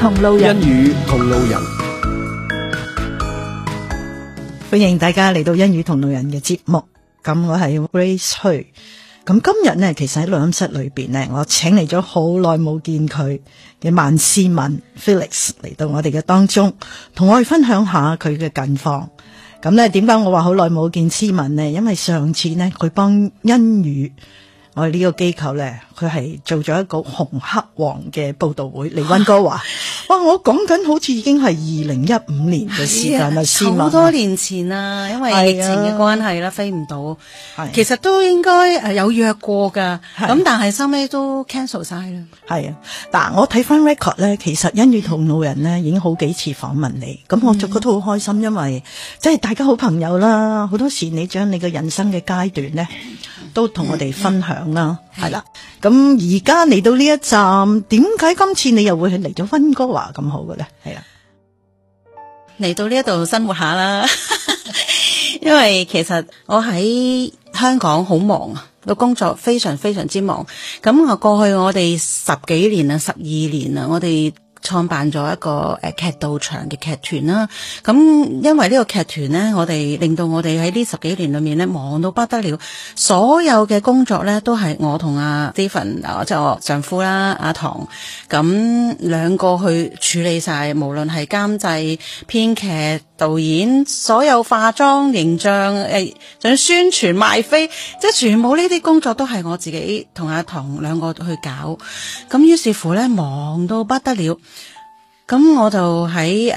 同路人， 欣與同路人， 歡迎大家嚟到欣與同路人嘅節目。咁我係 Grace Hui。咁今日呢，其實喺錄音室裏邊呢，我請嚟咗好耐冇見佢嘅萬思敏 Felix 嚟到我哋嘅當中，同我哋分享下佢嘅近況。咁呢，點解我話好耐冇見思敏呢？因為上次呢，佢幫欣與我哋呢個機構呢，佢係做咗一個紅黑黃嘅報道會嚟溫哥華。哇！我講緊好似已經係2015年嘅時間啦，思敏好多年前啦，因為疫情嘅關係啦，飛唔到。其實都應該有約過噶，咁但係收尾都 cancel 晒啦。 係啊，嗱，我睇翻 record 咧，其實欣與同路人咧已經好幾次訪問你，咁我就覺得好開心，因為即係大家好朋友啦，好多時你將你嘅人生嘅階段咧都同我哋分享啦，係啦。咁而家嚟到呢一站，點解今次你又會係嚟咗溫哥華咁好嘅咧？係啊， 嚟到呢一度生活下啦，因為其實我喺香港好忙啊，個工作非常非常之忙。咁啊，過去我哋10幾年啊，12年啊，我哋創辦咗一個劇道場嘅劇團啦。咁因為呢個劇團呢，我哋令到我哋喺呢10幾年裏面呢，忙到不得了，所有嘅工作呢，都係我同阿 Stephen 即係我丈夫啦，阿唐，咁兩個去處理晒，無論係監製、編劇、導演，所有化妝、形象，仲有宣傳、賣飛，即係全部呢啲工作都係我自己同阿唐兩個去搞。咁於是乎呢，忙到不得了。咁我就喺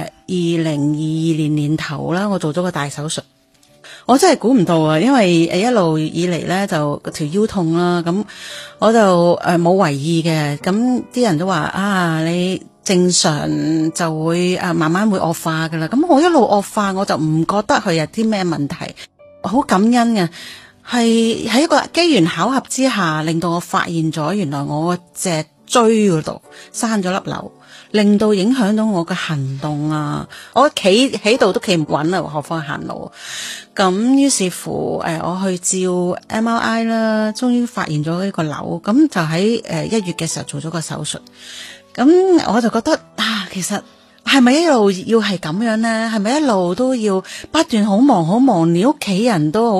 2022年頭啦，我做咗個大手術。我真係估唔到啊，因為一路以嚟咧就條腰痛啦，咁我就冇為意嘅。咁啲人都話啊，你正常就會慢慢會惡化噶啦。咁我一路惡化，我就唔覺得佢有啲咩問題，好感恩嘅。係喺一個機緣巧合之下，令到我發現咗原來我隻椎嗰度生咗粒瘤，令到影響到我嘅行動啊！我企喺度都企唔穩啦，何況行路。咁於是乎，我去照 MRI 啦，終於發現咗呢個瘤。咁就喺1月嘅時候做咗個手術。咁我就覺得其實係咪一路要係咁樣呢？係咪一路都要不斷好忙好忙，你屋企人都好